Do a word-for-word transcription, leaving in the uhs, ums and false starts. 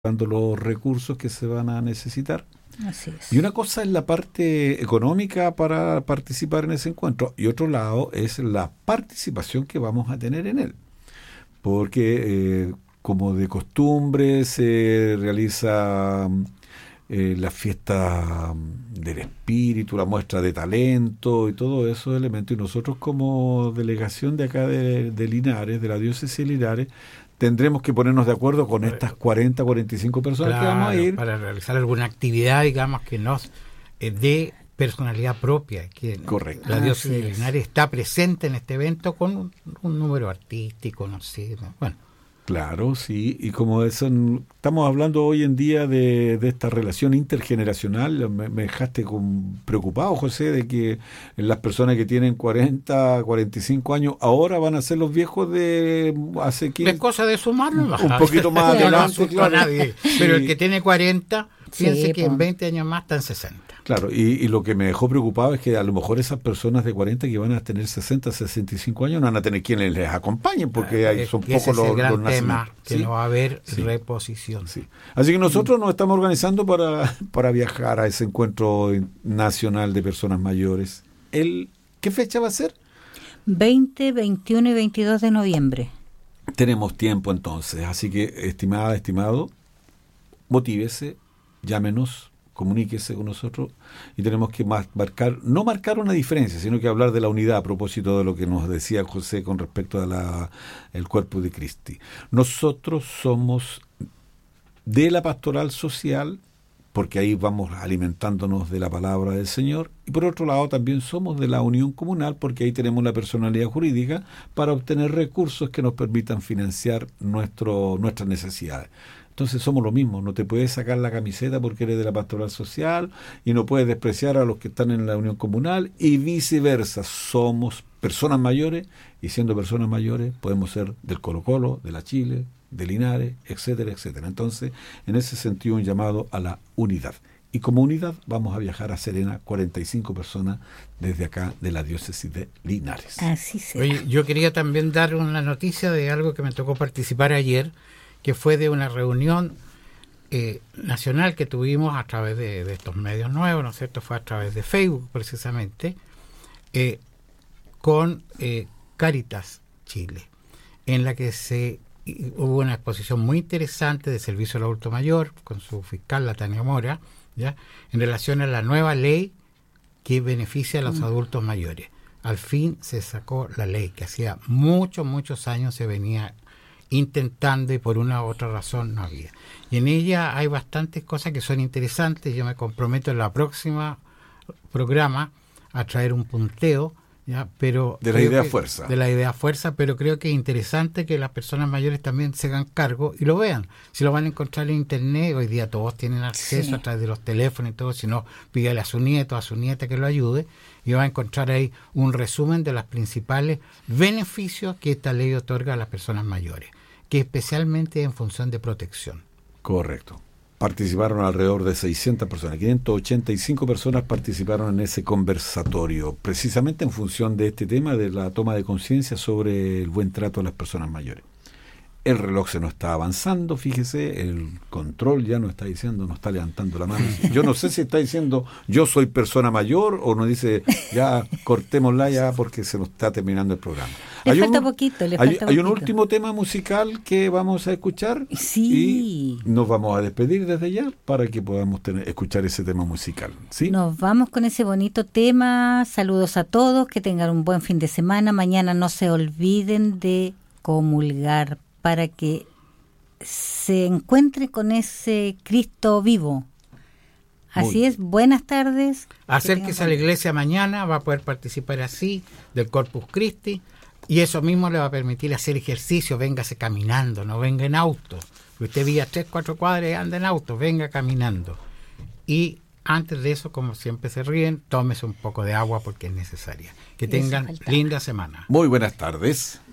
dando los recursos que se van a necesitar. Así es. Y una cosa es la parte económica para participar en ese encuentro y otro lado es la participación que vamos a tener en él. Porque eh, como de costumbre se realiza eh, la fiesta del espíritu, la muestra de talento y todos esos elementos. Y nosotros como delegación de acá de, de Linares, de la diócesis de Linares, tendremos que ponernos de acuerdo con estas cuarenta, cuarenta y cinco personas claro, que vamos a ir. Para realizar alguna actividad, digamos, que nos eh, dé personalidad propia. Que Correcto. La diócesis Así de es. Linares está presente en este evento con un, un número artístico, no sé. Bueno. Claro, sí, y como eso, estamos hablando hoy en día de, de esta relación intergeneracional, me, me dejaste con, preocupado, José, de que las personas que tienen cuarenta, cuarenta y cinco años ahora van a ser los viejos de hace quince. Es cosa de sumarlo. Un poquito más Yo no adelante, asusto a claro. nadie, pero Sí. el que tiene cuarenta, piense Sí, que pues. en veinte años más está en sesenta. Claro, y, y lo que me dejó preocupado es que a lo mejor esas personas de cuarenta que van a tener sesenta, sesenta y cinco años no van a tener quienes les acompañen, porque hay, son Ese pocos es el los, gran los tema, nacimientos. que ¿Sí? no va a haber Sí. reposición. Sí. Así que nosotros nos estamos organizando para, para viajar a ese encuentro nacional de personas mayores. El, ¿Qué fecha va a ser? veinte, veintiuno y veintidós de noviembre. Tenemos tiempo entonces, así que estimada, estimado, motívese, llámenos, comuníquese con nosotros y tenemos que mar- marcar, no marcar una diferencia, sino que hablar de la unidad a propósito de lo que nos decía José con respecto a la, el cuerpo de Cristi. Nosotros somos de la pastoral social, porque ahí vamos alimentándonos de la palabra del Señor, y por otro lado también somos de la unión comunal, porque ahí tenemos la personalidad jurídica para obtener recursos que nos permitan financiar nuestro, nuestras necesidades. Entonces somos lo mismo, no te puedes sacar la camiseta porque eres de la pastoral social y no puedes despreciar a los que están en la unión comunal y viceversa. Somos personas mayores y siendo personas mayores podemos ser del Colo Colo, de la Chile, de Linares, etcétera, etcétera. Entonces, en ese sentido, un llamado a la unidad. Y como unidad vamos a viajar a Serena, cuarenta y cinco personas desde acá de la diócesis de Linares. Así será. Oye, yo quería también dar una noticia de algo que me tocó participar ayer, que fue de una reunión eh, nacional que tuvimos a través de, de estos medios nuevos, ¿no es cierto? Fue a través de Facebook, precisamente, eh, con eh, Cáritas Chile, en la que se y, hubo una exposición muy interesante de servicio al adulto mayor, con su fiscal, la Tania Mora, ¿ya? En relación a la nueva ley que beneficia a los mm. adultos mayores. Al fin se sacó la ley, que hacía muchos, muchos años se venía intentando y por una u otra razón no había. Y en ella hay bastantes cosas que son interesantes. Yo me comprometo en la próxima programa a traer un punteo, ¿ya? Pero de la idea que, fuerza. De la idea fuerza, pero creo que es interesante que las personas mayores también se hagan cargo y lo vean. Si lo van a encontrar en internet, hoy día todos tienen acceso sí. a través de los teléfonos y todo, si no, pídale a su nieto, a su nieta que lo ayude, y va a encontrar ahí un resumen de los principales beneficios que esta ley otorga a las personas mayores, que especialmente en función de protección. Correcto. Participaron alrededor de seiscientas personas, quinientas ochenta y cinco personas participaron en ese conversatorio, precisamente en función de este tema de la toma de conciencia sobre el buen trato a las personas mayores. El reloj se nos está avanzando, fíjese, el control ya nos está diciendo, nos está levantando la mano. Yo no sé si está diciendo yo soy persona mayor o nos dice ya cortémosla ya porque se nos está terminando el programa. Le hay falta un, poquito, le hay, falta hay poquito. un último tema musical que vamos a escuchar sí. y nos vamos a despedir desde ya para que podamos tener, escuchar ese tema musical. ¿Sí? Nos vamos con ese bonito tema. Saludos a todos, que tengan un buen fin de semana. Mañana no se olviden de comulgar para que se encuentre con ese Cristo vivo. Así Muy. es, buenas tardes. Acérquese a la iglesia mañana, va a poder participar así del Corpus Christi y eso mismo le va a permitir hacer ejercicio, véngase caminando, no venga en auto. Usted vive a tres, cuatro cuadras y anda en auto, venga caminando. Y antes de eso, como siempre se ríen, tómese un poco de agua porque es necesaria. Que tengan linda semana. Muy buenas tardes.